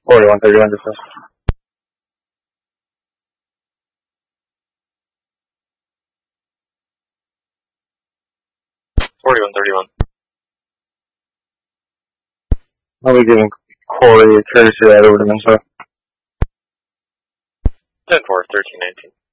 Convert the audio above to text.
4131 discuss. 4131. I'll be giving Corey a courtesy ride over to Minnesota. 10-4, 1319.